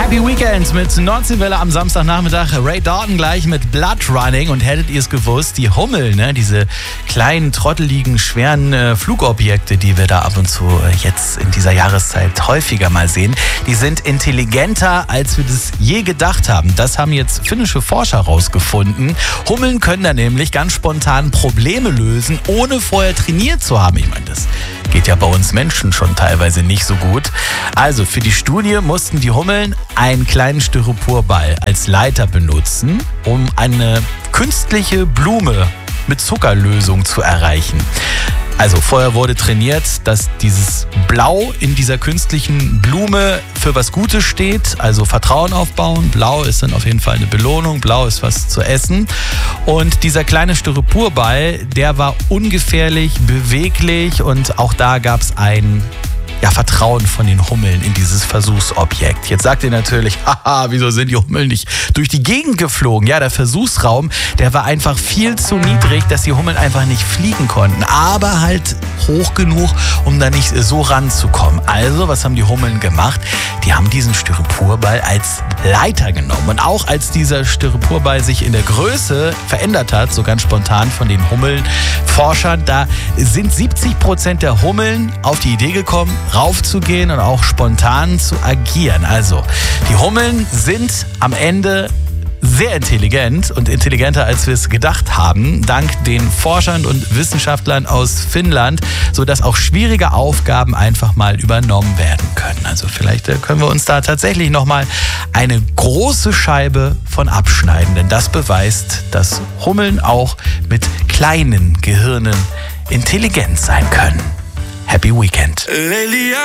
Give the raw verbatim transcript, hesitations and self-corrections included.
Happy Weekend mit neunzehn Welle am Samstagnachmittag. Ray Dalton gleich mit Blood Running. Und hättet ihr es gewusst, die Hummeln, ne, diese kleinen, trotteligen, schweren äh, Flugobjekte, die wir da ab und zu äh, jetzt in dieser Jahreszeit häufiger mal sehen, die sind intelligenter, als wir das je gedacht haben. Das haben jetzt finnische Forscher rausgefunden. Hummeln können da nämlich ganz spontan Probleme lösen, ohne vorher trainiert zu haben. Ich meine, das geht ja bei uns Menschen schon teilweise nicht so gut. Also für die Studie mussten die Hummeln einen kleinen Styroporball als Leiter benutzen, um eine künstliche Blume mit Zuckerlösung zu erreichen. Also vorher wurde trainiert, dass dieses Blau in dieser künstlichen Blume für was Gutes steht, also Vertrauen aufbauen. Blau ist dann auf jeden Fall eine Belohnung, Blau ist was zu essen. Und dieser kleine Styroporball, der war ungefährlich, beweglich und auch da gab es ein ja, Vertrauen von den Hummeln in dieses Versuchsobjekt. Jetzt sagt ihr natürlich, haha, wieso sind die Hummeln nicht durch die Gegend geflogen? Ja, der Versuchsraum, der war einfach viel zu niedrig, dass die Hummeln einfach nicht fliegen konnten. Aber halt hoch genug, um da nicht so ranzukommen. Also, was haben die Hummeln gemacht? Die haben diesen Styroporball als Leiter genommen. Und auch als dieser Styroporball sich in der Größe verändert hat, so ganz spontan von den Hummelforschern, da sind siebzig Prozent der Hummeln auf die Idee gekommen, raufzugehen und auch spontan zu agieren. Also, die Hummeln sind am Ende sehr intelligent und intelligenter, als wir es gedacht haben, dank den Forschern und Wissenschaftlern aus Finnland, sodass auch schwierige Aufgaben einfach mal übernommen werden können. Also vielleicht können wir uns da tatsächlich nochmal eine große Scheibe von abschneiden, denn das beweist, dass Hummeln auch mit kleinen Gehirnen intelligent sein können. Happy Weekend.